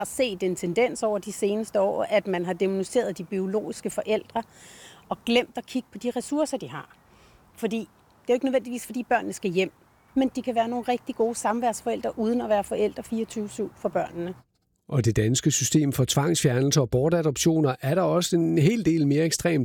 har set en tendens over de seneste år, at man har dæmoniseret de biologiske forældre og glemt at kigge på de ressourcer, de har. Fordi det er jo ikke nødvendigvis, fordi børnene skal hjem, men de kan være nogle rigtig gode samværsforældre, uden at være forældre 24/7 for børnene. Og det danske system for tvangsfjernelse og bortadoptioner er der også en hel del mere ekstremt